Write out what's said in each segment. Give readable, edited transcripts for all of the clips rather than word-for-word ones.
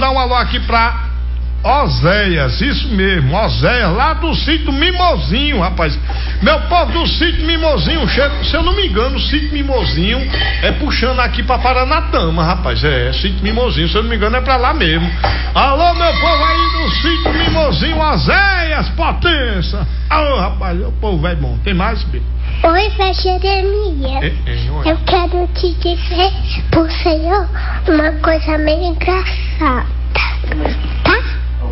Dá um alô aqui pra Oséias, isso mesmo, Oséias, lá do sítio Mimosinho, rapaz. Meu povo do sítio Mimosinho, se eu não me engano, o sítio Mimosinho é puxando aqui pra Paranatama, rapaz. Sítio Mimosinho, se eu não me engano, é pra lá mesmo. Alô, meu povo aí do sítio Mimosinho, Oséias, potência. Alô, rapaz, o povo é bom. Tem mais, Bê? Oi, Vé Jeremias. Eu quero te dizer pro Senhor uma coisa meio engraçada, tá?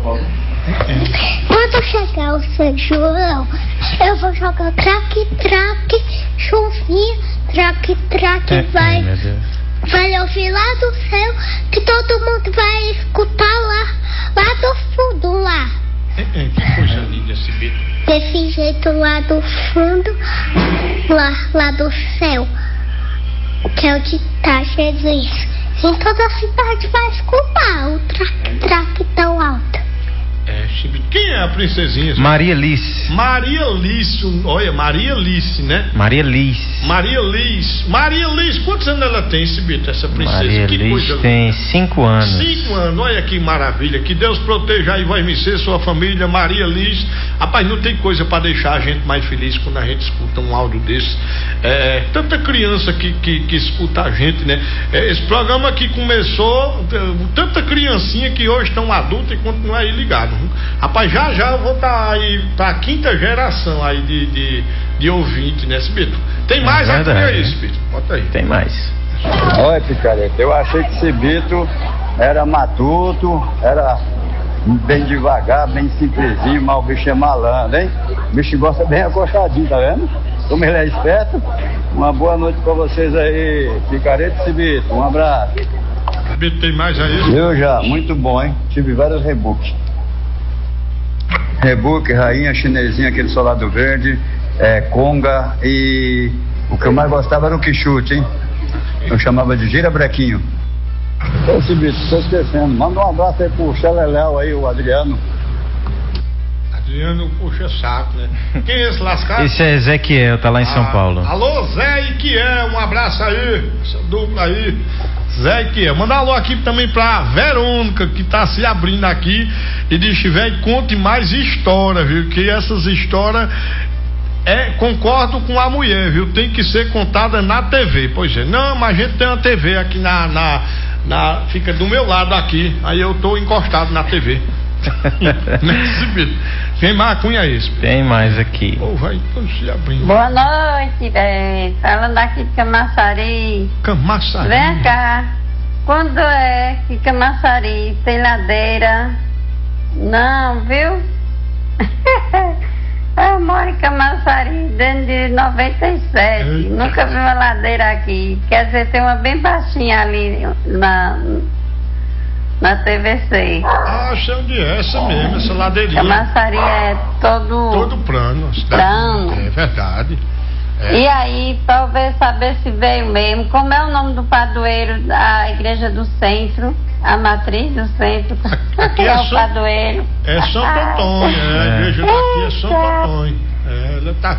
Quando chegar o São João, eu vou jogar traque-traque, chuvinha, traque-traque, vai ouvir lá do céu, que todo mundo vai escutar lá do fundo lá. Que coisa linda esse beco. Desse jeito lá do fundo, lá do céu, que é onde tá Jesus. Em toda a cidade vai escutar o traque-traque tão alto. Quem é a princesinha? Maria Alice. Maria Alice, olha, Maria Alice, né? Maria Alice. Maria Alice, quantos anos ela tem, Cibito, essa princesa? Maria Alice tem 5 anos. 5 anos, olha que maravilha. Que Deus proteja aí, vai me ser, sua família, Maria Alice. Rapaz, não tem coisa pra deixar a gente mais feliz quando a gente escuta um áudio desse. Tanta criança que escuta a gente, né? Esse programa aqui começou, tanta criancinha que hoje estão adultas e continuam aí ligados. Rapaz, já eu vou estar aí pra 5ª geração aí de ouvinte, né, Cibito? Tem mais aqui aí, Cibito? Bota aí. Tem mais. Olha, Picareta, eu achei que Cibito era matuto, era bem devagar, bem simplesinho, mas o bicho é malandro, hein? O bicho gosta bem acostadinho, tá vendo? Como ele é esperto. Uma boa noite pra vocês aí, Picareta e Cibito. Um abraço. Cibito, tem mais aí? Eu já, muito bom, hein? Tive vários rebooks. Rebook, rainha, chinesinha, aquele solado verde, conga, e o que eu mais gostava era o quichute, hein? Eu chamava de gira brequinho. Ô Cibito, tô esquecendo, manda um abraço aí pro Xeleléu aí, o Adriano. Adriano puxa saco, né? Quem é esse lascado? Esse é Ezequiel, tá lá em São Paulo. Alô, Zé Ezequiel, um abraço aí, essa dupla aí. Zé Ezequiel, manda um alô aqui também pra Verônica, que tá se abrindo aqui e diz, velho, conte mais história, viu? Que essas histórias concordo com a mulher, viu? Tem que ser contada na TV. Pois é, não, mas a gente tem uma TV aqui fica do meu lado aqui, aí eu tô encostado na TV. Tem mais cunha isso? Tem mais aqui. Vai se abrindo. Boa noite, falando aqui de Camaçari. Camaçari. Vem cá. Quando é que Camaçari tem ladeira? Não, viu? Eu moro em Camaçari desde 97. Eita. Nunca vi uma ladeira aqui. Quer dizer, tem uma bem baixinha ali na TVC. Sei onde é essa mesmo, essa ladeirinha. Camaçari é todo plano. Plano. É verdade. E aí, talvez saber se veio mesmo. Como é o nome do padroeiro da igreja do centro? A matriz do centro. Aqui é o padroeiro. É Santo Antônio, a igreja daqui é Santo Antônio. Ela tá.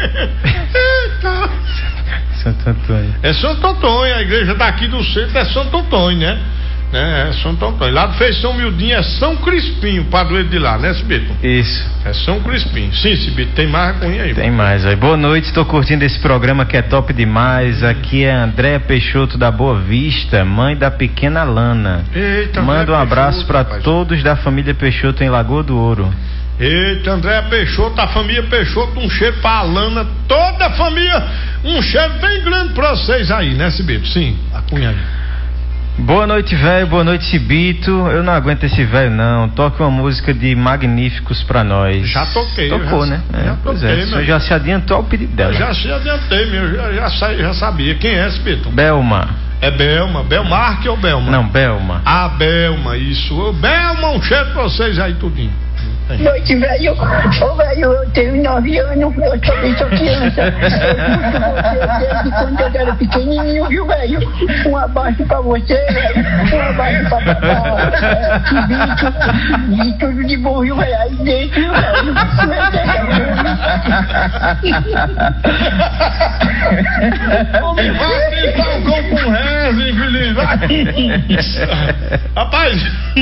Santo Antônio. É Santo Antônio, a igreja daqui do centro é Santo Antônio, né? É Santo Antônio. Lá do Feição Mildinho é São Crispim, o padroeiro de lá, né, Cibito? Isso. É São Crispim. Sim, Cibito, tem mais ruim aí. Tem mais aí. Boa noite, estou curtindo esse programa que é top demais. Aqui é Andréa Peixoto da Boa Vista, mãe da pequena Lana. Eita, manda um abraço para todos da família Peixoto em Lagoa do Ouro. Eita, Andréa Peixoto, a família Peixoto, um cheiro pra Lana, toda a família, um cheiro bem grande pra vocês aí, né, Cibito? Sim, a cunha aí. Boa noite, velho. Boa noite, Cibito. Eu não aguento esse velho, não. Toque uma música de Magníficos pra nós. Já toquei. Tocou, né? Pois é. Você já se adiantou ao pedido dela. Já se adiantei, já sabia. Quem é, Cibito? Belma. É Belma. Belmarque ou Belma? Não, Belma. Ah, Belma, isso. Belma, um cheiro pra vocês aí, tudinho. Boa noite, velho. Ô, velho, eu tenho 9 anos, eu também sou criança. Eu escuto você desde quando eu era pequenininho, viu, velho? Um abraço pra você, velho. Um abraço pra papai. E tudo de bom, viu, velho? Aí dentro, viu, velho? Homem, vai tentar um gol com o Rez, infeliz. Rapaz.